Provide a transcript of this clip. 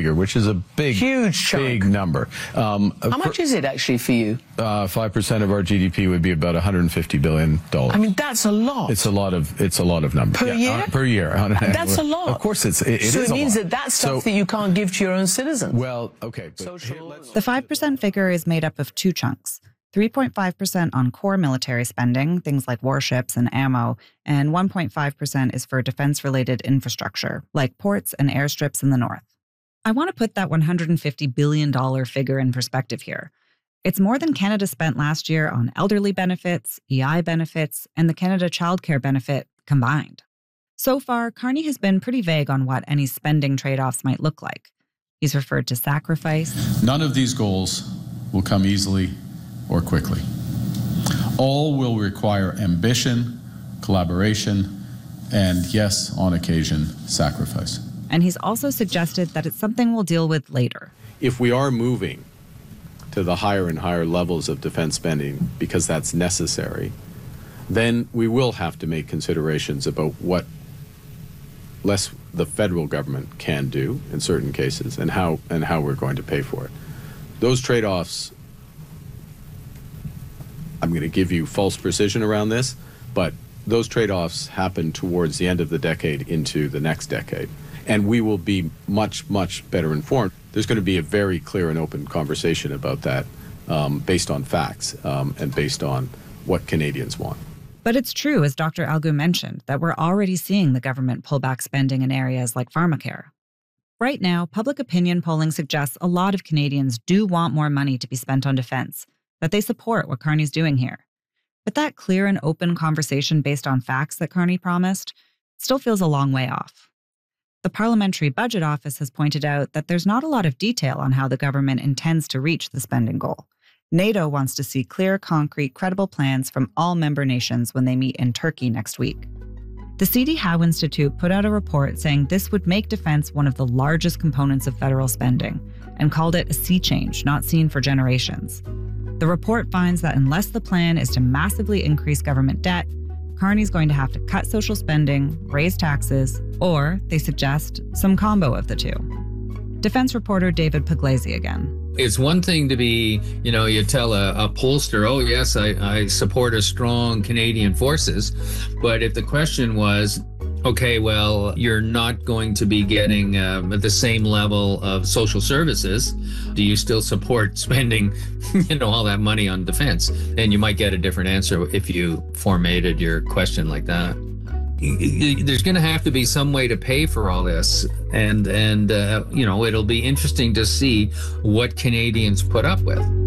figure, which is a huge chunk. Big number. How much is it actually for you? 5% of our GDP would be about $150 billion. I mean, that's a lot. It's a lot of numbers. Per year? Per year. That's a lot. Of course, it is So a it means lot. that's stuff that you can't give to your own citizens. Well, okay. The 5% figure is made up of two chunks. 3.5% on core military spending, things like warships and ammo, and 1.5% is for defense-related infrastructure, like ports and airstrips in the north. I want to put that $150 billion figure in perspective here. It's more than Canada spent last year on elderly benefits, EI benefits, and the Canada Child Care benefit combined. So far, Carney has been pretty vague on what any spending trade-offs might look like. He's referred to sacrifice. None of these goals will come easily or quickly. All will require ambition, collaboration, and yes, on occasion, sacrifice. And he's also suggested that it's something we'll deal with later. If we are moving to the higher and higher levels of defense spending because that's necessary, then we will have to make considerations about what less the federal government can do in certain cases and how we're going to pay for it. Those trade-offs, I'm going to give you false precision around this, but those trade-offs happen towards the end of the decade into the next decade. And we will be much, much better informed. There's going to be a very clear and open conversation about that based on facts and based on what Canadians want. But it's true, as Dr. Algu mentioned, that we're already seeing the government pull back spending in areas like pharmacare. Right now, public opinion polling suggests a lot of Canadians do want more money to be spent on defense, that they support what Carney's doing here. But that clear and open conversation based on facts that Carney promised still feels a long way off. The Parliamentary Budget Office has pointed out that there's not a lot of detail on how the government intends to reach the spending goal. NATO wants to see clear, concrete, credible plans from all member nations when they meet in Turkey next week. The C.D. Howe Institute put out a report saying this would make defense one of the largest components of federal spending and called it a sea change not seen for generations. The report finds that unless the plan is to massively increase government debt, Carney's going to have to cut social spending, raise taxes, or, they suggest, some combo of the two. Defense reporter David Pugliese again. It's one thing to be, you tell a pollster, oh, yes, I support a strong Canadian forces. But if the question was, okay, well, you're not going to be getting the same level of social services, do you still support spending, all that money on defense? And you might get a different answer if you formatted your question like that. There's going to have to be some way to pay for all this. And it'll be interesting to see what Canadians put up with.